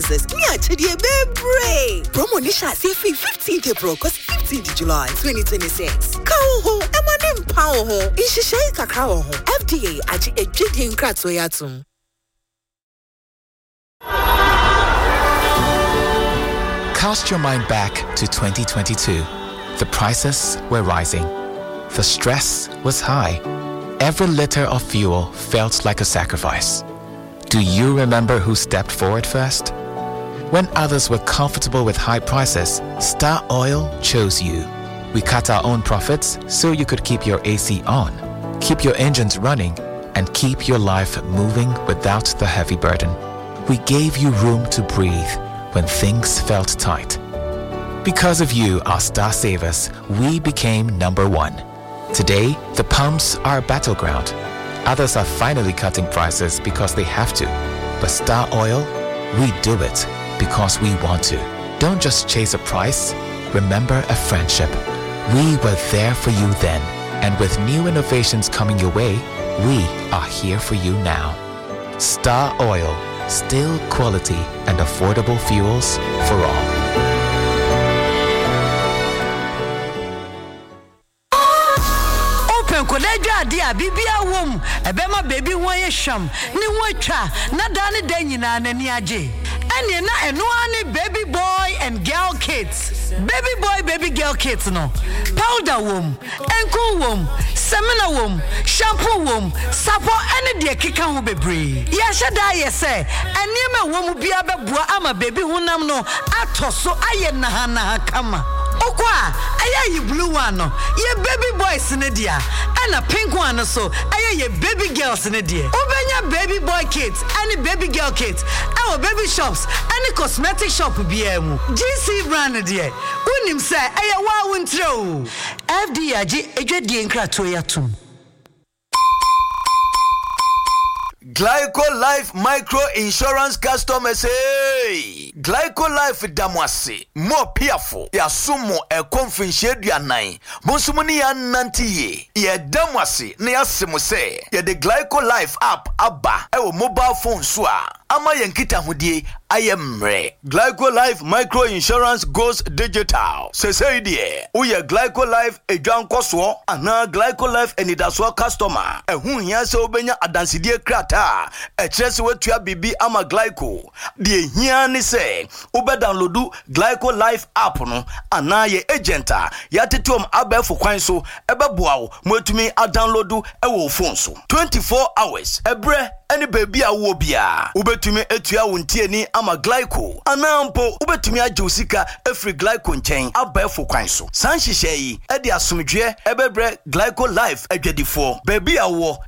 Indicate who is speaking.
Speaker 1: Nya chedie bebre. Promo nisha say 15th April cause 15th July 2026. Ka ho emane mpa ho. Inshishe kakra ho. FDA aji ejidi nkratso yatum.
Speaker 2: Cast your mind back to 2022. The prices were rising. The stress was high. Every liter of fuel felt like a sacrifice. Do you remember who stepped forward first? When others were comfortable with high prices, Star Oil chose you. We cut our own profits so you could keep your AC on, keep your engines running, and keep your life moving without the heavy burden. We gave you room to breathe when things felt tight. Because of you, our Star Savers, we became #1. Today, the pumps are a battleground. Others are finally cutting prices because they have to. But Star Oil, we do it because we want to. Don't just chase a price, remember a friendship. We were there for you then, and with new innovations coming your way, we are here for you now. Star Oil, still quality and affordable fuels for all.
Speaker 3: Koleja dia bibia wom ebema baby won ye hwam ni wotwa na da ne da nyina nani age ene na eno ani baby boy and girl kits baby boy baby girl kits no powder wom enko wom semina wom shampoo wom sapo ene de keka ho bebre ya hyeda ye se ene ma wom bia beboa ama baby hunam no atoso aye na ha kama okwa aya yi blue one no ye baby boys ne dia and a pink one so aya ye baby girls ne dia obenya baby boy kits and baby girl kits our baby shops and cosmetic shop bia mu GC brand dia unim say aya wa wontro FD agi edwedie nkrato yatum.
Speaker 4: Glyco Life Micro Insurance customers, hey! Glyco Life damwase, more piafo, ya sumo e konfinshe duanai, monsumuni ya nantiye, ya damwase, ne ya simuse, ya de Glyco Life app abba, ewo mobile phone swa, ama yankita hudie, ayemre. Glyco Life Micro Insurance goes digital. Sese die, uye Glyco Life ejuan koswo, ana Glyco Life enidaswa customer, ehun hiyanse obenya adansidie krata, echresi wetua bibi ama Glyco. Die hiyani se, ube downloadu Glyco Life app no, ana ye agenta, ya tituom abefu kwanso, ebe buawo, mwetumi a downloadu ewo phone so. 24 hours, ebre, any baby a wobia. Ubetumi etua wuntie ni ama Glyco. Anampo, ubetumi a josika efri Glyco nchen abefu kwanso. Sanshishe yi, edi asumdwe ebebre Glyco Life ejwedifo. Baby a wo,